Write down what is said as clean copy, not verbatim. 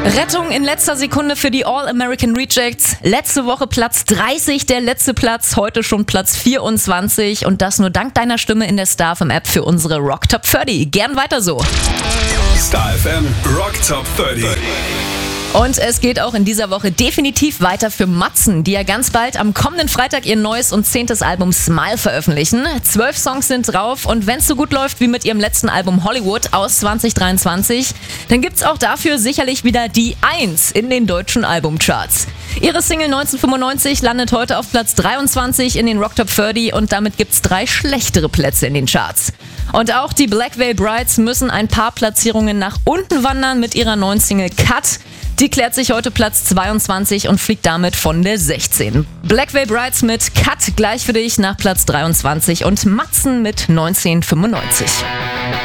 Rettung in letzter Sekunde für die All-American Rejects. Letzte Woche Platz 30, der letzte Platz, heute schon Platz 24 und das nur dank deiner Stimme in der StarFM-App für unsere Rock Top 30. Gern weiter so. StarFM Rock Top 30. Und es geht auch in dieser Woche definitiv weiter für Matzen, die ja ganz bald am kommenden Freitag ihr neues und 10. Album Smile veröffentlichen. 12 Songs sind drauf und wenn es so gut läuft wie mit ihrem letzten Album Hollywood aus 2023, dann gibt's auch dafür sicherlich wieder die 1 in den deutschen Albumcharts. Ihre Single 1995 landet heute auf Platz 23 in den Rock Top 30 und damit gibt's 3 schlechtere Plätze in den Charts. Und auch die Black Veil Brides müssen ein paar Platzierungen nach unten wandern mit ihrer neuen Single Cut. Die klärt sich heute Platz 22 und fliegt damit von der 16. Black Veil Brides mit Cut gleich für dich nach Platz 23 und Matzen mit 1995.